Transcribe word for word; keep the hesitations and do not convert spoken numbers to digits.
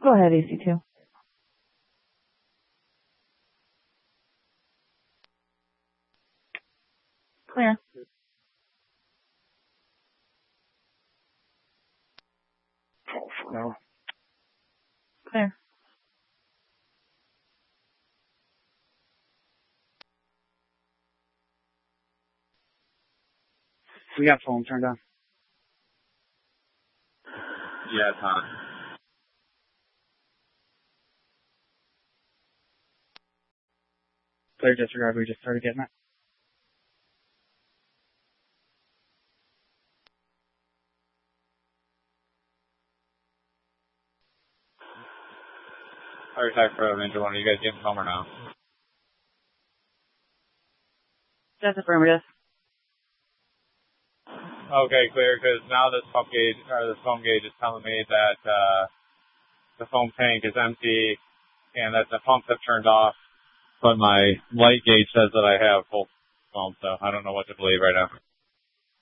Go ahead, A C two. Clear. No. Clear. We got foam turned on. Yeah, it's on. Clear disregard, we just started getting it. Fire type for Ninja One. Are you guys getting foam or no? That's affirmative. Okay, clear, because now this pump gauge, or this foam gauge is telling me that uh, the foam tank is empty and that the pumps have turned off, but my light gauge says that I have full foam, so I don't know what to believe right now.